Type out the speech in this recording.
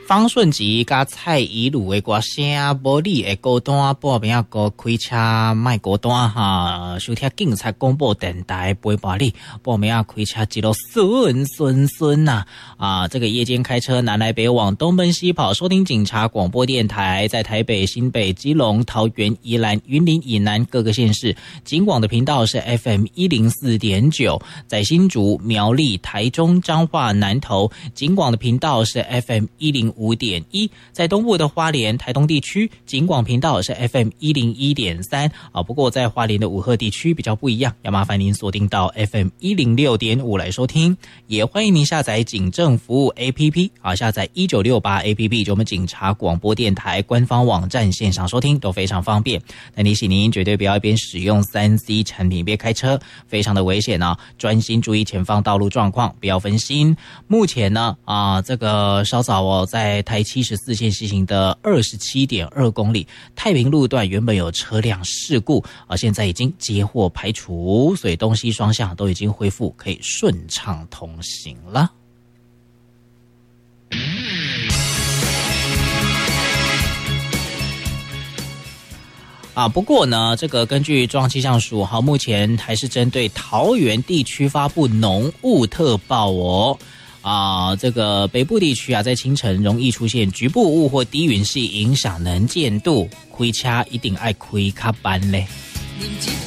方顺吉加蔡宜鲁的歌声，无你的高端报名个开车卖高端哈，收听警察广播电台陪伴你，报名开车一路顺呐啊！这个夜间开车南来北往东奔西跑，收听警察广播电台，在台北、新北、基隆、桃园、宜兰、云林以南各个县市，警广的频道是 FM 104.9，在新竹、苗栗、台中、彰化、南投，警广的频道是 FM 105.1，在东部的花莲、台东地区，警广频道是 FM 101.3啊。不过在花莲的武鹤地区比较不一样，要麻烦您锁定到 FM 106.5来收听。也欢迎您下载警政服务 APP 啊，下载1968 APP 就我们警察广播电台官方网站线上收听都非常方便。但提醒您绝对不要一边使用 3C 产品一边开车，非常的危险啊！专心注意前方道路状况，不要分心。目前呢这个稍早在台74线西行的 27.2 公里太平路段原本有车辆事故现在已经接获排除，所以东西双向都已经恢复可以顺畅通行了。不过呢，这个根据中央气象署目前还是针对桃园地区发布浓雾特报这个北部地区在清晨容易出现局部雾或低云系，影响能见度，开车一定要开较慢咧。